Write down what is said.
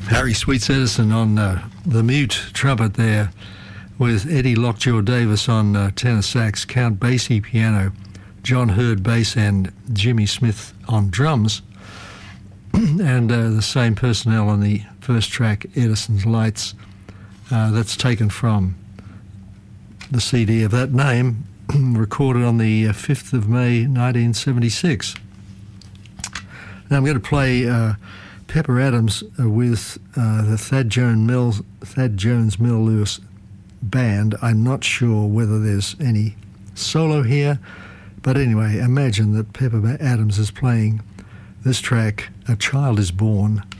Harry Sweets Edison on the mute trumpet there, with Eddie Lockjaw Davis on tenor sax, Count Basie piano, John Hurd bass, and Jimmy Smith on drums. And the same personnel on the first track, Edison's Lights. That's taken from the CD of that name, recorded on the 5th of May 1976. Now I'm going to play Pepper Adams with the Thad Jones Mel Lewis Band. I'm not sure whether there's any solo here, but anyway, imagine that Pepper Adams is playing this track, A Child Is Born.